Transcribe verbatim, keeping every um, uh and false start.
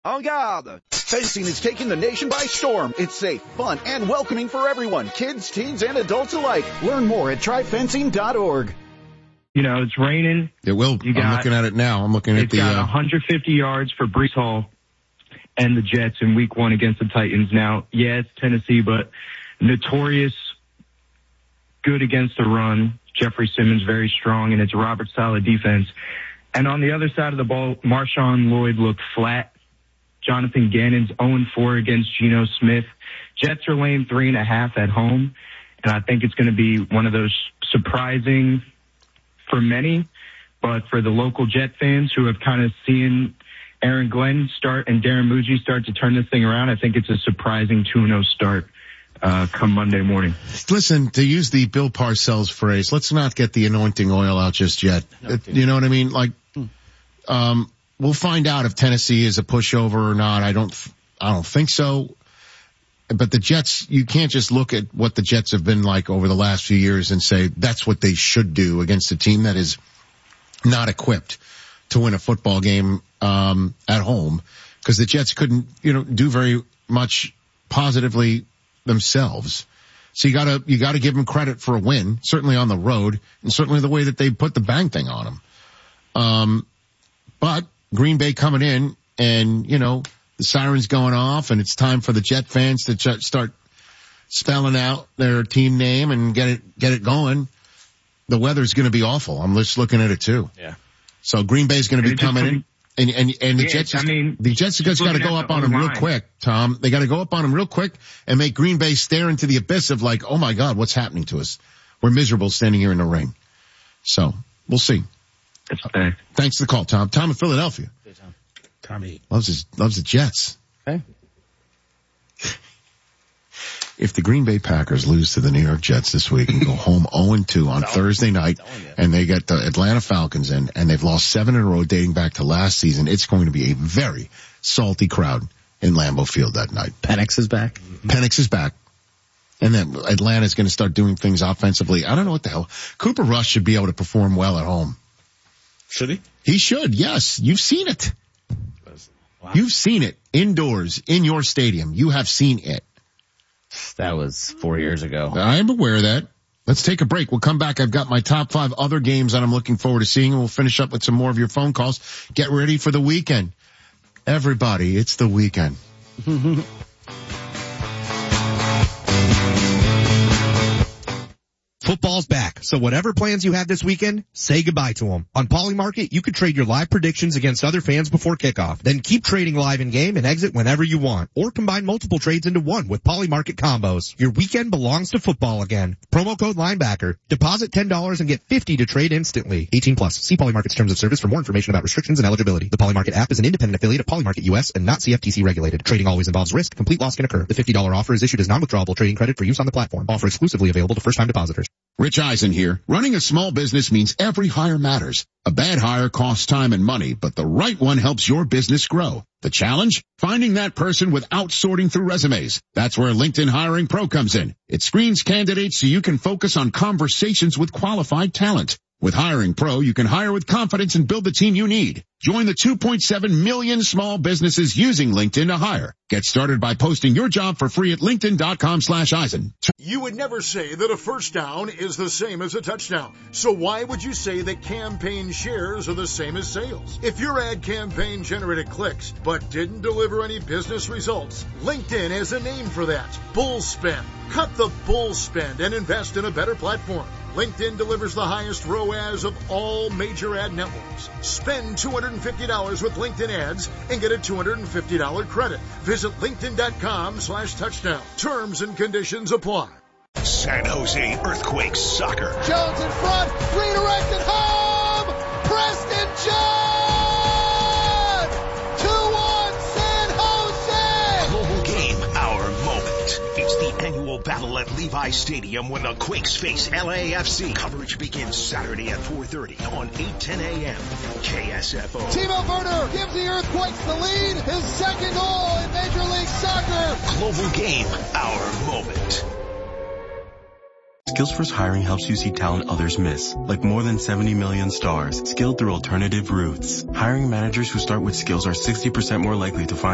En garde! Fencing is taking the nation by storm. It's safe, fun, and welcoming for everyone, kids, teens, and adults alike. Learn more at try fencing dot org. You know, it's raining. It will. You got, I'm looking at it now. I'm looking at it's the... It's got uh, one hundred fifty yards for Breece Hall and the Jets in week one against the Titans. Now, yeah, it's Tennessee, but notorious good against the run. Jeffrey Simmons very strong, and it's Robert Saleh defense. And on the other side of the ball, Marshawn Lloyd looked flat. Jonathan Gannon's oh and four against Geno Smith. Jets are laying three and a half at home, and I think it's going to be one of those surprising for many, but for the local Jet fans who have kind of seen Aaron Glenn start and Darren Muji start to turn this thing around, I think it's a surprising two and oh start uh come Monday morning. Listen, to use the Bill Parcells phrase, let's not get the anointing oil out just yet. It, you know what I mean? Like, um, we'll find out if Tennessee is a pushover or not. I don't, I don't think so. But the Jets, you can't just look at what the Jets have been like over the last few years and say that's what they should do against a team that is not equipped to win a football game, um, at home. Cause the Jets couldn't, you know, do very much positively themselves. So you gotta, you gotta give them credit for a win, certainly on the road, and certainly the way that they put the bang thing on them. Um, but Green Bay coming in and, you know, the siren's going off and it's time for the Jet fans to ch- start spelling out their team name and get it, get it going. The weather's going to be awful. I'm just looking at it too. Yeah. So Green Bay's going to be coming in. And, and, and the yeah, Jets, I mean, the Jets just got to go up on them real quick, Tom. They got to go up on them real quick and make Green Bay stare into the abyss of like, oh my God, what's happening to us? We're miserable standing here in the rain. So we'll see. Uh, Thanks for the call, Tom. Tom in Philadelphia. Hey, Tom. Tommy. Loves his, loves the Jets. Okay. If the Green Bay Packers lose to the New York Jets this week and go home oh and two on Thursday night and they get the Atlanta Falcons in and they've lost seven in a row dating back to last season, it's going to be a very salty crowd in Lambeau Field that night. Penix is back. Penix is back. And then Atlanta's going to start doing things offensively. I don't know what the hell. Cooper Rush should be able to perform well at home. Should he? He should, yes. You've seen it. Wow. You've seen it indoors in your stadium. You have seen it. That was four years ago. I am aware of that. Let's take a break. We'll come back. I've got my top five other games that I'm looking forward to seeing, and we'll finish up with some more of your phone calls. Get ready for the weekend. Everybody, it's the weekend. Football's back, so whatever plans you have this weekend, say goodbye to them. On Polymarket, you could trade your live predictions against other fans before kickoff. Then keep trading live in-game and exit whenever you want. Or combine multiple trades into one with Polymarket combos. Your weekend belongs to football again. Promo code Linebacker. Deposit ten dollars and get fifty dollars to trade instantly. eighteen plus. See Polymarket's terms of service for more information about restrictions and eligibility. The Polymarket app is an independent affiliate of Polymarket U S and not C F T C regulated. Trading always involves risk. Complete loss can occur. The fifty dollars offer is issued as non-withdrawable trading credit for use on the platform. Offer exclusively available to first-time depositors. Rich Eisen here. Running a small business means every hire matters. A bad hire costs time and money, but the right one helps your business grow. The challenge? Finding that person without sorting through resumes. That's where LinkedIn Hiring Pro comes in. It screens candidates so you can focus on conversations with qualified talent. With Hiring Pro, you can hire with confidence and build the team you need. Join the two point seven million small businesses using LinkedIn to hire. Get started by posting your job for free at linkedin.com slash Eisen. You would never say that a first down is the same as a touchdown. So why would you say that campaign shares are the same as sales? If your ad campaign generated clicks but didn't deliver any business results, LinkedIn has a name for that. Bull spend. Cut the bull spend and invest in a better platform. LinkedIn delivers the highest R O A S of all major ad networks. Spend two hundred fifty dollars with LinkedIn ads and get a two hundred fifty dollars credit. Visit linkedin.com slash touchdown. Terms and conditions apply. San Jose Earthquakes soccer. Jones in front, redirected home. Preston John! two one San Jose! Global game, our moment. It's the annual battle at Levi Stadium when the Quakes face L A F C. Coverage begins Saturday at four thirty on eight ten a.m. K S F O. Timo Werner gives the Earthquakes the lead. His second goal in Major League Soccer. Global game, our moment. Skills First Hiring helps you see talent others miss, like more than seventy million stars, skilled through alternative routes. Hiring managers who start with skills are sixty percent more likely to find